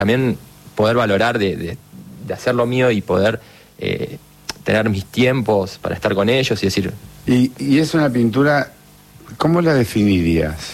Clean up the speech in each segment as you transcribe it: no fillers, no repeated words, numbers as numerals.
también poder valorar de hacer lo mío y poder tener mis tiempos para estar con ellos y decir... Y es una pintura, ¿cómo la definirías?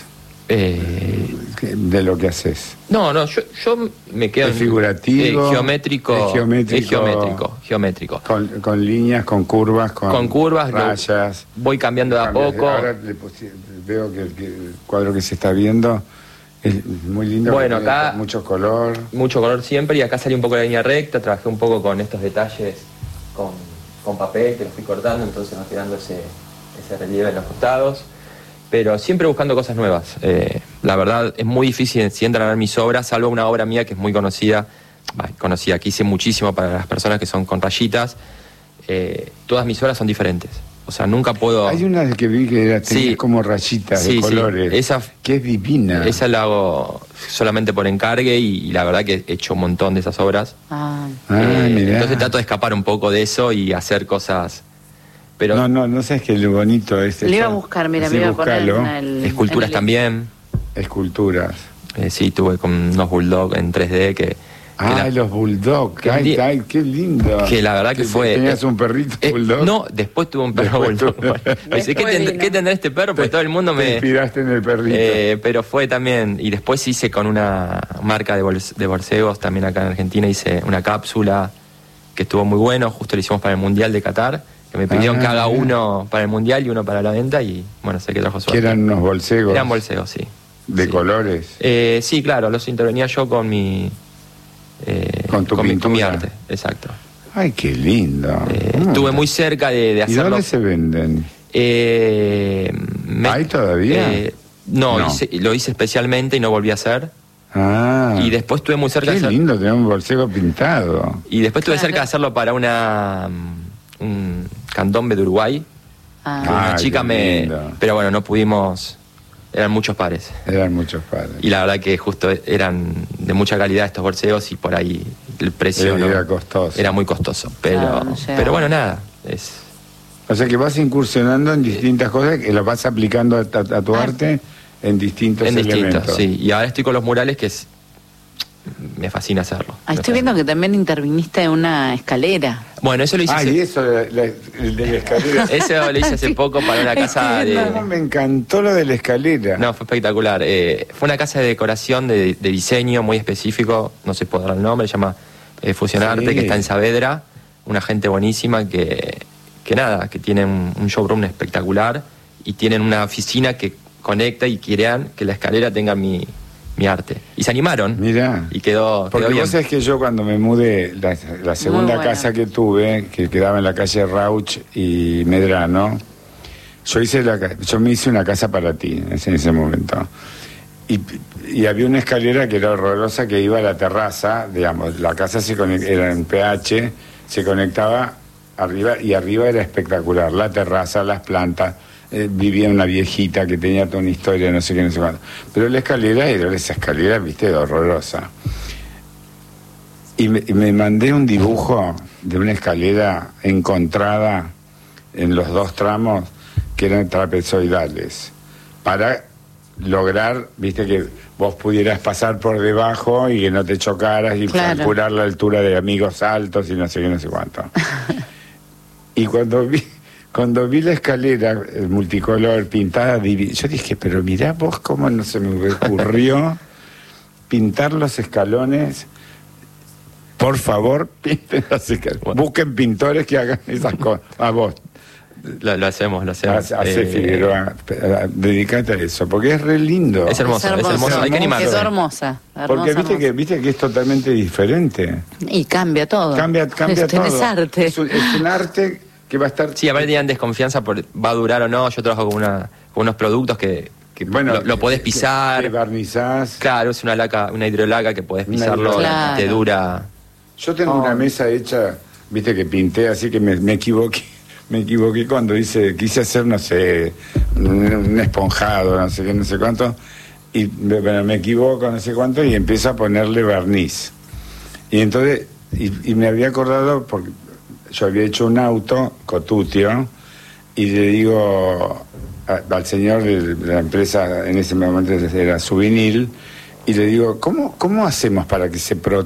De lo que haces. No, yo me quedo... ¿Es figurativo? Geométrico. Es geométrico. Con líneas, con curvas, con curvas, rayas. Voy cambiando de a poco. Ahora veo que el cuadro que se está viendo es muy lindo. Bueno, acá... Mucho color. Mucho color siempre, y acá salí un poco de la línea recta, trabajé un poco con estos detalles, con papel, que los fui cortando, entonces va quedando ese relieve en los costados. Pero siempre buscando cosas nuevas. La verdad es muy difícil si entran a ver mis obras, salvo una obra mía que es muy conocida, que hice muchísimo para las personas que son con rayitas. Todas mis obras son diferentes. O sea, nunca puedo... Hay una que vi que tenía como rayitas de colores, esa, que es divina. Esa la hago solamente por encargue y la verdad que he hecho un montón de esas obras. Entonces trato de escapar un poco de eso y hacer cosas... Pero no sabes que lo bonito es... Le iba a buscar, mira, me iba a poner en el... Esculturas también. Esculturas. Sí, tuve con unos bulldog en 3D que... los bulldog, ay, qué lindo. Que la verdad que fue... ¿Tenías un perrito bulldog? No, después tuve un perro bulldog. ¿Qué tendrá este perro? Pues todo el mundo me... Te inspiraste en el perrito. Pero fue también... Y después hice con una marca de borcegos, también acá en Argentina, hice una cápsula que estuvo muy bueno, justo lo hicimos para el Mundial de Qatar, que me pidieron que haga uno para el Mundial y uno para la venta, y bueno, sé que trajo suerte. ¿Que eran unos bolsegos? Eran bolsegos, sí. ¿De colores? Sí, claro, los intervenía yo con mi... con mi arte, exacto. Ay, qué lindo. Estuve muy cerca de hacerlo. ¿Y dónde se venden? ¿Hay todavía? No. Lo hice especialmente y no volví a hacer. Y después estuve muy cerca de hacerlo. Qué lindo tener un bolsego pintado. Y después estuve cerca de hacerlo para un candombe de Uruguay. Una chica pero bueno, no pudimos... Eran muchos pares. Y la verdad que justo eran de mucha calidad estos bolseos, y por ahí el precio era costoso. Era muy costoso. Pero bueno, nada. O sea que vas incursionando en distintas cosas, que las vas aplicando a tu arte en distintos elementos. Sí. Y ahora estoy con los murales, que me fascina hacerlo. Estoy viendo que también interviniste en una escalera. Bueno, eso lo hice... y eso, el de la escalera. Eso lo hice hace poco para una casa de... me encantó lo de la escalera. No, fue espectacular. Fue una casa de decoración, de diseño muy específico, no sé si puedo dar el nombre, se llama Fusionarte, que está en Saavedra, una gente buenísima que tiene un showroom espectacular, y tienen una oficina que conecta y quieren que la escalera tenga mi arte. Y se animaron. Mirá. Y quedó Porque bien. vos sabés que yo cuando me mudé, la segunda casa que tuve, que quedaba en la calle Rauch y Medrano, yo me hice una casa para ti en ese momento. Y había una escalera que era horrorosa, que iba a la terraza, digamos, la casa era en PH, se conectaba arriba, y arriba era espectacular, la terraza, las plantas. Vivía una viejita que tenía toda una historia, no sé qué, no sé cuánto. Pero la escalera era esa escalera, viste, horrorosa. Y me mandé un dibujo de una escalera encontrada en los dos tramos, que eran trapezoidales, para lograr, viste, que vos pudieras pasar por debajo y que no te chocaras, y calcular la altura de amigos altos y no sé qué, no sé cuánto. Y cuando vi la escalera multicolor pintada, yo dije, pero mirá vos cómo no se me ocurrió pintar los escalones. Por favor, pinten los escalones. Busquen pintores que hagan esas cosas. A vos. Lo hacemos. Hace Figueroa, dedicate a eso, porque es re lindo. Es hermoso. Hay que animarse. Es hermosa. Porque viste que es totalmente diferente. Y cambia todo. Cambia todo. Es arte. Es un arte que va a estar... Sí, a ver, tenían desconfianza por va a durar o no. Yo trabajo con unos productos que bueno, lo podés pisar. Que barnizás. Claro, es una hidrolaca que podés pisarlo, y te dura. Yo tengo una mesa hecha, viste, que pinté, así que me equivoqué. Me equivoqué cuando quise hacer, no sé, un esponjado, no sé qué, no sé cuánto, y me equivoco, no sé cuánto, y empiezo a ponerle barniz. Y entonces, y me había acordado, porque yo había hecho un auto, Cotutio, y le digo al señor de la empresa, en ese momento era Souvenir, y le digo, ¿cómo hacemos para que se